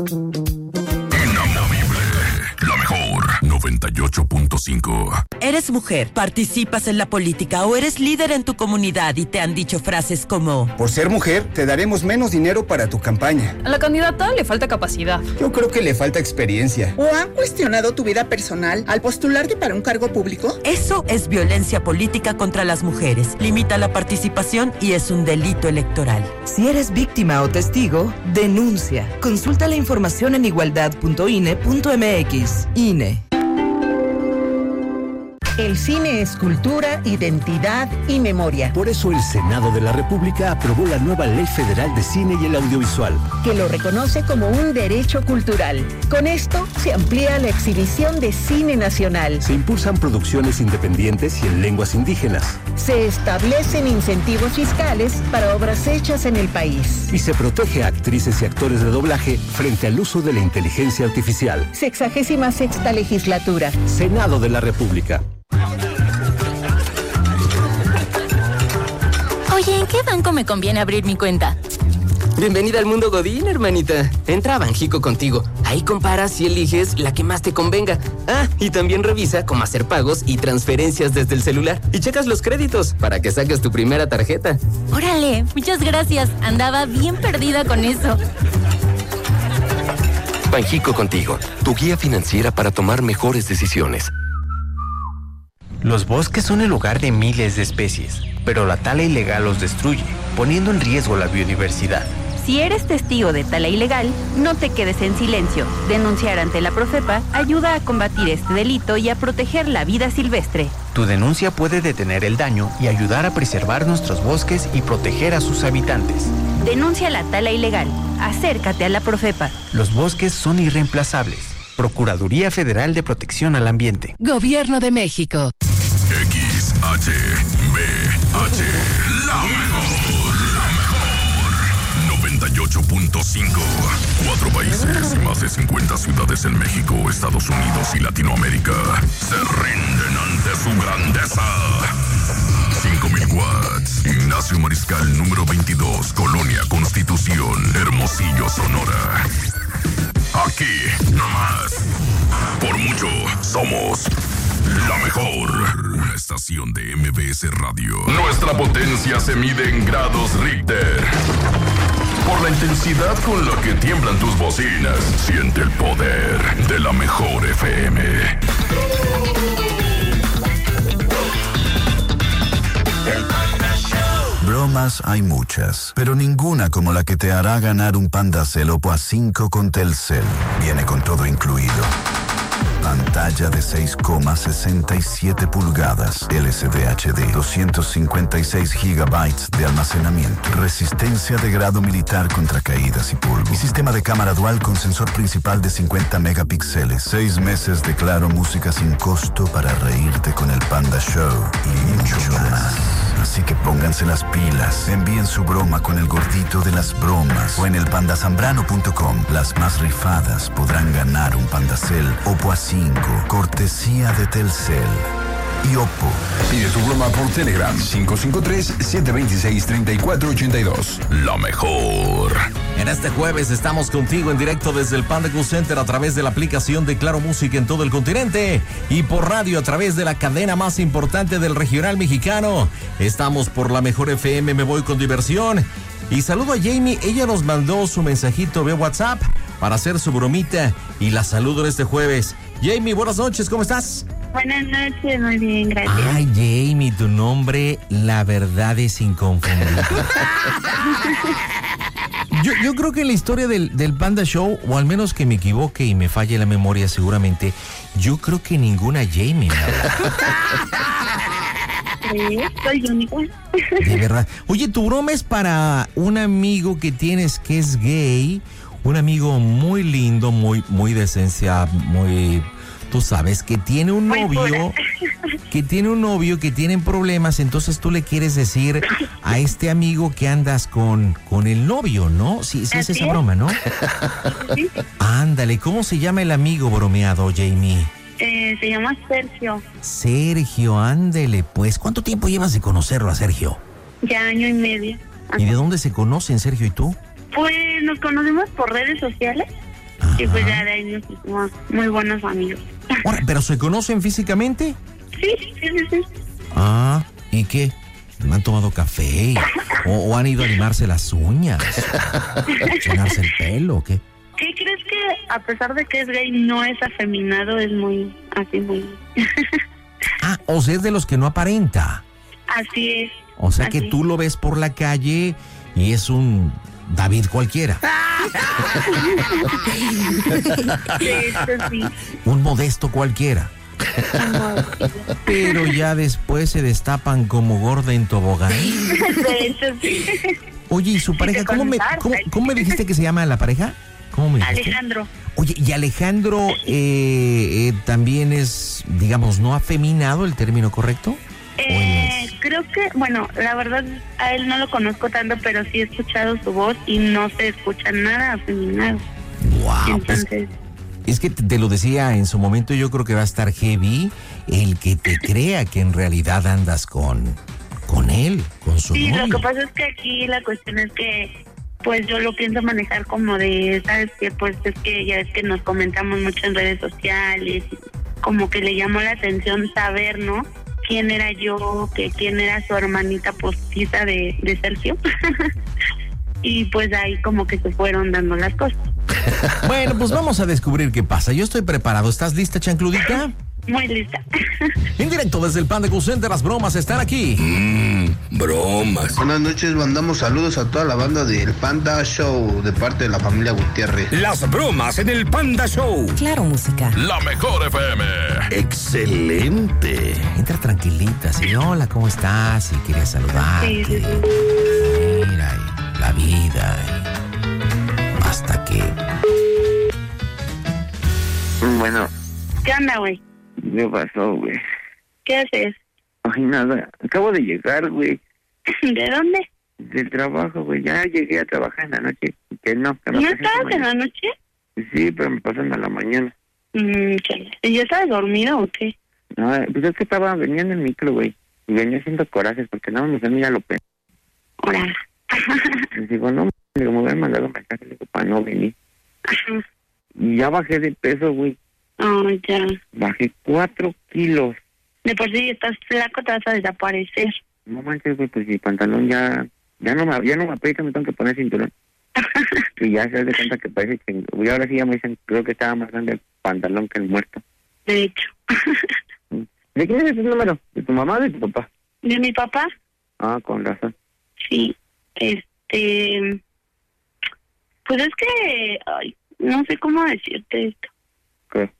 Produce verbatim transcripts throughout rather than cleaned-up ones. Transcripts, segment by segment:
Inamovible, la mejor, noventa y ocho punto cinco. Eres mujer, participas en la política o eres líder en tu comunidad y te han dicho frases como: por ser mujer, te daremos menos dinero para tu campaña. A la candidata le falta capacidad. Yo creo que le falta experiencia. ¿O han cuestionado tu vida personal al postularte para un cargo público? Eso es violencia política contra las mujeres. Limita la participación y es un delito electoral. Si eres víctima o testigo, denuncia. Consulta la información en igualdad punto i n e punto m x. I N E. El cine es cultura, identidad y memoria. Por eso el Senado de la República aprobó la nueva Ley Federal de Cine y el Audiovisual, que lo reconoce como un derecho cultural. Con esto se amplía la exhibición de cine nacional. Se impulsan producciones independientes y en lenguas indígenas. Se establecen incentivos fiscales para obras hechas en el país. Y se protege a actrices y actores de doblaje frente al uso de la inteligencia artificial. Sexagésima sexta legislatura. Senado de la República. Oye, ¿en qué banco me conviene abrir mi cuenta? Bienvenida al mundo Godín, hermanita. Entra a Banjico contigo. Ahí comparas y eliges la que más te convenga. Ah, y también revisa cómo hacer pagos y transferencias desde el celular. Y checas los créditos para que saques tu primera tarjeta. Órale, muchas gracias. Andaba bien perdida con eso. Banjico contigo, tu guía financiera para tomar mejores decisiones. Los bosques son el hogar de miles de especies, pero la tala ilegal los destruye, poniendo en riesgo la biodiversidad. Si eres testigo de tala ilegal, no te quedes en silencio. Denunciar ante la Profepa ayuda a combatir este delito y a proteger la vida silvestre. Tu denuncia puede detener el daño y ayudar a preservar nuestros bosques y proteger a sus habitantes. Denuncia la tala ilegal. Acércate a la Profepa. Los bosques son irreemplazables. Procuraduría Federal de Protección al Ambiente. Gobierno de México. X H B H, la mejor, la mejor. noventa y ocho punto cinco. Cuatro países y más de cincuenta ciudades en México, Estados Unidos y Latinoamérica se rinden ante su grandeza. cinco mil watts. Ignacio Mariscal, número veintidós, Colonia Constitución, Hermosillo, Sonora. Aquí, nomás. Por mucho, somos la mejor estación de M B S Radio. Nuestra potencia se mide en grados Richter. Por la intensidad con la que tiemblan tus bocinas, siente el poder de la mejor F M. Bromas hay muchas, pero ninguna como la que te hará ganar un Pandacel Oppo A cinco con Telcel. Viene con todo incluido. Pantalla de seis coma sesenta y siete pulgadas, L C D H D, doscientos cincuenta y seis gigabytes de almacenamiento, resistencia de grado militar contra caídas y polvo, y sistema de cámara dual con sensor principal de cincuenta megapíxeles, seis meses de Claro Música sin costo para reírte con el Panda Show y mucho más. Así que pónganse las pilas, envíen su broma con el gordito de las bromas o en el panda zambrano punto com. Las más rifadas podrán ganar un Pandacel Oppo A cinco, cortesía de Telcel y Oppo. Pide tu broma por Telegram cinco cinco tres, siete dos seis, tres cuatro ocho dos. La mejor. En este jueves estamos contigo en directo desde el Panda Cool Center a través de la aplicación de Claro Música en todo el continente y por radio a través de la cadena más importante del regional mexicano. Estamos por la mejor F M, me voy con diversión. Y saludo a Jamie, ella nos mandó su mensajito vía WhatsApp para hacer su bromita y la saludo en este jueves. Jamie, buenas noches, ¿cómo estás? Buenas noches, muy bien, gracias. Ay, Jamie, tu nombre, la verdad es inconfundible. Yo, yo creo que en la historia del, del Panda Show, o al menos que me equivoque y me falle la memoria seguramente, yo creo que ninguna Jamie me habla. Sí, soy única. De verdad. Oye, tu broma es para un amigo que tienes que es gay, un amigo muy lindo, muy, muy de esencia, muy... Tú sabes, que tiene un novio, que tiene un novio, que tienen problemas, entonces tú le quieres decir a este amigo que andas con, con el novio, ¿no? Sí, sí es esa broma, ¿no? Sí. Ándale, ¿cómo se llama el amigo bromeado, Jamie? Eh, se llama Sergio. Sergio, ándele, pues. ¿Cuánto tiempo llevas de conocerlo a Sergio? Ya año y medio. ¿Y de dónde se conocen Sergio y tú? Pues nos conocemos por redes sociales. Y pues ya de ahí nos hicimos muy buenos amigos. Ahora, ¿pero se conocen físicamente? Sí, sí, sí, sí. Ah, ¿y qué? ¿No han tomado café? ¿O, o han ido a limarse las uñas? ¿Llenarse el pelo o qué? ¿Qué crees que a pesar de que es gay no es afeminado? Es muy, así muy... Ah, o sea, es de los que no aparenta. Así es. O sea así. que tú lo ves por la calle y es un David cualquiera. Sí, eso sí. Un Modesto cualquiera. Pero ya después se destapan como gorda en tobogán. De hecho, sí. Oye, ¿y su pareja? ¿Cómo me, cómo, cómo me dijiste que se llama la pareja? ¿Cómo me dijiste? Alejandro. Oye, ¿y Alejandro eh, eh, también es, digamos, no afeminado el término correcto? Eh, creo que, bueno, la verdad, a él no lo conozco tanto, pero sí he escuchado su voz y no se escucha nada afeminado. Wow. Entonces... Es que te lo decía en su momento, yo creo que va a estar heavy el que te crea que en realidad andas con, con él, con su Sí, novio. lo que pasa es que aquí la cuestión es que, pues yo lo pienso manejar como de, ¿sabes qué? Pues es que ya es que nos comentamos mucho en redes sociales, como que le llamó la atención saber, ¿no? Quién era yo, que quién era su hermanita postiza de, de Sergio. Y pues ahí como que se fueron dando las cosas. Bueno, pues vamos a descubrir qué pasa. Yo estoy preparado. ¿Estás lista, chancludita? Muy lista. En directo desde el Panda Cool Center, las bromas están aquí. Mmm, bromas. Buenas noches, mandamos saludos a toda la banda del Panda Show, de parte de la familia Gutiérrez. Las bromas en el Panda Show. Claro, música. La mejor F M. Excelente. Entra tranquilita, sí. Hola, ¿cómo estás? Y quería saludarte. Sí, sí, sí. Mira, y la vida. Y hasta que... Bueno, ¿Qué onda, güey? ¿qué pasó, güey? ¿Qué haces? Ay, nada, acabo de llegar, güey, ¿De dónde? del trabajo, güey. Ya llegué a trabajar en la noche. Que no, que me ¿No pasé estabas esta en la mañana. noche? Sí, pero me pasan a la mañana. Mm, chale. ¿Y ya estabas dormido o qué? No, pues es que estaba, venía en el micro, güey, y venía haciendo corajes porque nada más me mira lo pe... Ahora. Les digo, no, le digo, me hubieran mandado un mensaje, le digo, para no venir. Ajá. Y ya bajé de peso, güey. Oh, ya. Bajé cuatro kilos. De por sí estás flaco, te vas a desaparecer. No manches, güey, pues mi pantalón ya... Ya no me, ya no me aprieta, me tengo que poner cinturón. Y ya se da cuenta que parece que... Y ahora sí ya me dicen, creo que estaba más grande el pantalón que el muerto. De hecho. ¿De quién es ese número? ¿De tu mamá o de tu papá? ¿De mi papá? Ah, con razón. Sí. Este... Pues es que... Ay, no sé cómo decirte esto. ¿Qué?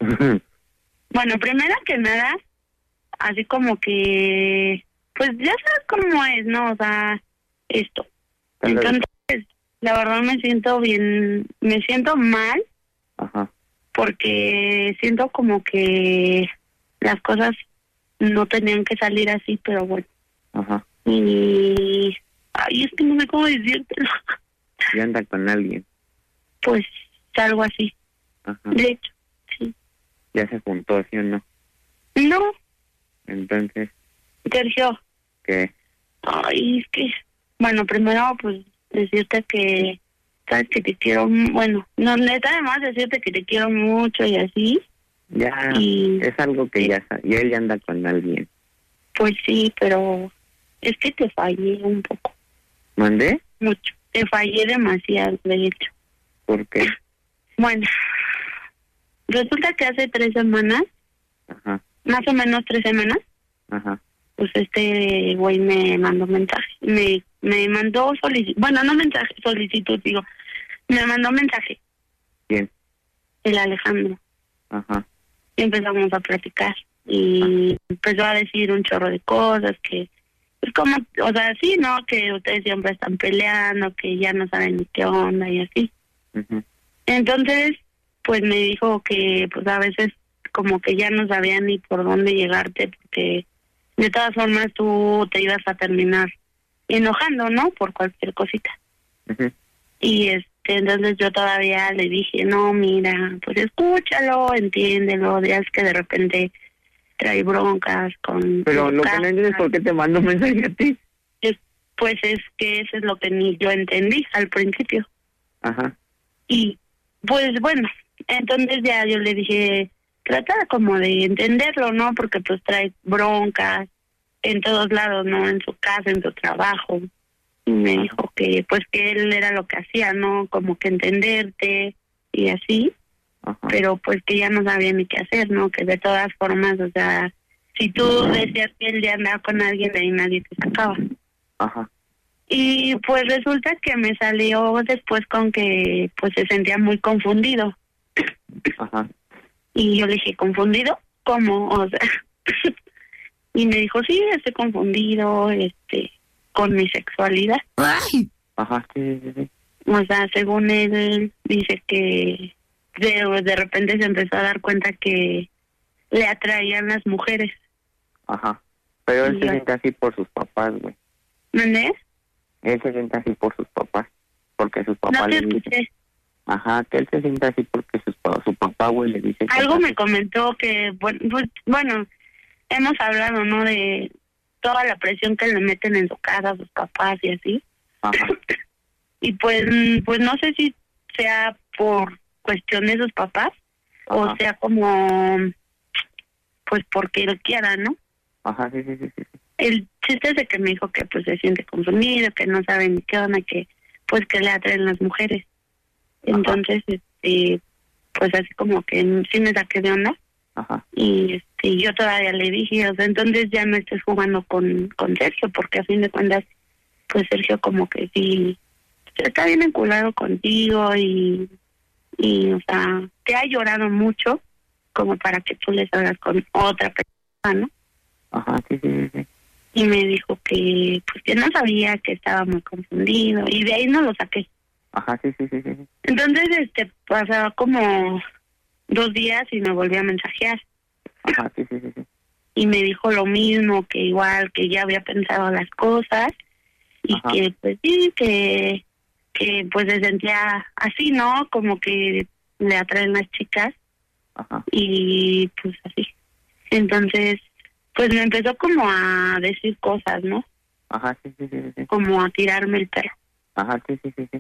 Bueno, primero que nada, así como que... Pues ya sabes cómo es, ¿no? O sea, esto. Entonces, la verdad me siento bien... Me siento mal. Ajá. Porque siento como que las cosas no tenían que salir así, pero bueno. Ajá. Y... Ay, es que no sé cómo decírtelo. Y anda con alguien. Pues algo así. Ajá. De hecho, sí. Ya se juntó, ¿sí o no? No, Entonces, Sergio. ¿qué? Ay, es que... Bueno, primero, pues, decirte que... Sabes que te quiero... Bueno, no, neta, además decirte que te quiero mucho y así. Ya, Y- es algo que ya sabe. Y él ya anda con alguien. Pues sí, pero... Es que te fallé un poco. ¿Mandé? Mucho. Te fallé demasiado, de hecho. ¿Por qué? Bueno, resulta que hace tres semanas, Ajá, más o menos tres semanas, ajá. pues este güey me mandó mensaje. Me, me mandó solicitud. Bueno, no mensaje, solicitud, digo. Me mandó mensaje. ¿Quién? El Alejandro. Ajá. Y empezamos a platicar. Y empezó a decir un chorro de cosas que... Pues como, o sea, sí, ¿no? Que ustedes siempre están peleando, que ya no saben ni qué onda y así. Ujú. Entonces, pues me dijo que pues a veces como que ya no sabía ni por dónde llegarte porque de todas formas tú te ibas a terminar enojando, ¿no? Por cualquier cosita. Ujú. Y este, entonces yo todavía le dije, no, mira, pues escúchalo, entiéndelo, ya es que de repente trae broncas con... Pero su lo que casa. no entiendo es por qué te mando un mensaje a ti. Es- Pues es que eso es lo que ni yo entendí al principio. Ajá. Y pues bueno, entonces ya yo le dije, trata como de entenderlo, ¿no? Porque pues trae broncas en todos lados, ¿no? En su casa, en su trabajo. Y me dijo que pues que él era lo que hacía, ¿no? Como que entenderte y así. Ajá. Pero pues que ya no sabía ni qué hacer, ¿no? Que de todas formas, o sea, si tú decías que él ya andaba con alguien, de ahí nadie te sacaba. Ajá. Y pues resulta que me salió después con que pues se sentía muy confundido. Ajá. Y yo le dije, ¿confundido? ¿Cómo? O sea, y me dijo, sí, estoy confundido, este, con mi sexualidad. ¡Ay! Ajá, sí, sí, sí. O sea, según él, dice que de, de repente se empezó a dar cuenta que le atraían las mujeres. Ajá. Pero él Y se yo- siente así por sus papás, güey. ¿Entendés? Él se siente así por sus papás. Porque sus papás No te le dicen... escuché. Ajá, que él se siente así porque sus, pa- su papá, güey, le dice... que- Algo me comentó que, bueno, pues, bueno, hemos hablado, ¿no? De toda la presión que le meten en su casa a sus papás y así. Ajá. Y pues, mm, pues no sé si sea por cuestión de sus papás o sea como, pues porque él quiera, ¿no? Ajá, sí, sí, sí, sí. El chiste es de que me dijo que pues se siente confundido, que no sabe ni qué onda, que pues que le atraen las mujeres. Entonces, este, pues así como que sí me saqué de onda. Ajá. Y este, yo todavía le dije, o sea, entonces ya no estés jugando con, con Sergio, porque a fin de cuentas, pues Sergio como que sí está bien enculado contigo y, y, o sea, te ha llorado mucho como para que tú le salgas con otra persona, ¿no? Ajá, sí, sí, sí, sí. Y me dijo que, pues que no sabía, que estaba muy confundido, y de ahí no lo saqué. Ajá, sí, sí, sí, sí. Entonces, este, pasaba como dos días y me volvió a mensajear. Ajá, sí, sí, sí, sí. Y me dijo lo mismo, que igual, que ya había pensado las cosas, y Ajá. que, pues sí, que, que pues se sentía así, ¿no? Como que le atraen las chicas. Ajá. Y pues así. Entonces, pues me empezó como a decir cosas, ¿no? Ajá, sí, sí, sí, sí. Como a tirarme el perro. Ajá, sí, sí, sí, sí.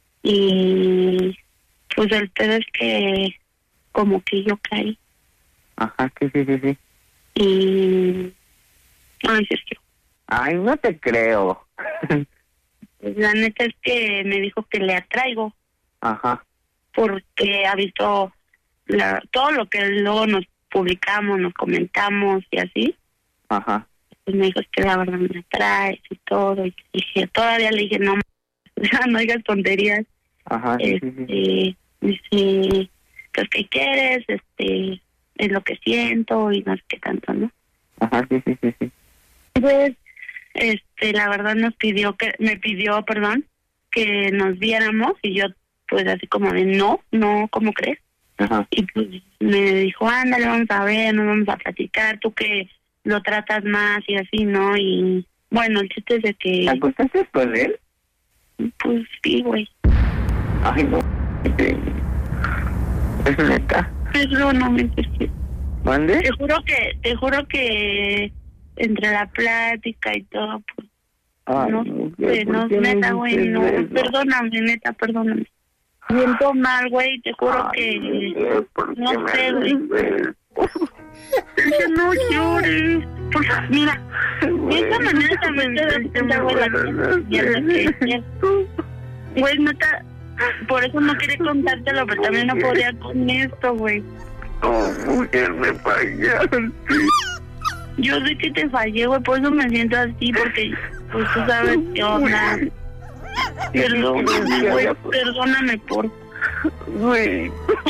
Y pues el pedo es que como que yo caí. Ajá, sí, sí, sí, sí. Y... Ay, Sergio. Ay, no te creo. Pues la neta es que me dijo que le atraigo Ajá. porque ha visto la, todo lo que luego nos publicamos, nos comentamos y así. Ajá. Pues me dijo es que la verdad me atraes y todo. Y dije, todavía le dije, no, no digas tonterías. Ajá, sí, sí, sí. Este, dice, pues, ¿qué quieres? Este, es lo que siento y no sé qué tanto, ¿no? Ajá, sí, sí, sí, sí. Pues, este, la verdad nos pidió que, me pidió, perdón, que nos viéramos y yo, pues, así como de, no, no, ¿cómo crees? Ajá. Y pues me dijo, ándale, vamos a ver, nos vamos a platicar, tú que lo tratas más y así, ¿no? Y bueno, el chiste es de que... ¿Te acostaste con él? Pues sí, güey. Ay, no. Es neta. Perdóname, Sergio. ¿Mande? Te juro que, te juro que entre la plática y todo, pues, Ay, no sé, ¿por no, qué me neta, güey, dices no, eso? perdóname, neta, perdóname. Siento mal, güey, te juro Ay, que, ¿por no qué me sé, güey. dices eso? Sergio, no llores. Por favor, mira, de esta manera también te das cuenta, güey, la mierda que es. Güey, neta, por eso no quería contártelo, pero también no podía con esto, güey. Oh, mujer, me fallaste. Yo sé que te fallé, güey, por eso me siento así, porque pues tú sabes qué onda. Perdóname, güey, perdóname por... Güey.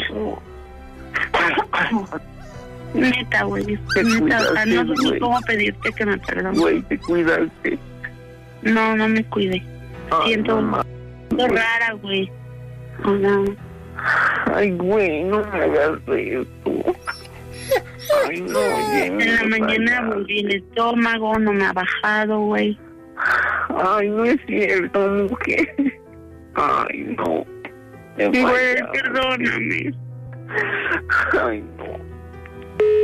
Neta, güey, Te neta, o sea, no cuidaste, sé ni güey. cómo pedirte que me perdones. Güey, te cuidaste. No, no me cuidé. Ay, Siento no, siento rara, güey. O sea, Ay, güey, no me hagas esto. Ay, no, oye, en la mañana volví el estómago, no me ha bajado, güey. Ay, no es cierto, mujer. Ay, no. Me Güey, fallaste. perdóname. Ay, no.